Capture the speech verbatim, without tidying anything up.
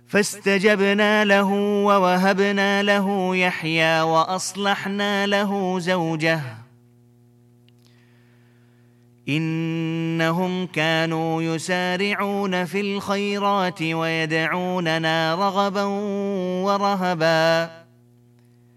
فاستجبنا له ووهبنا له يحيى وأصلحنا له زوجه إنهم كانوا يسارعون في الخيرات ويدعوننا رغبا ورهبا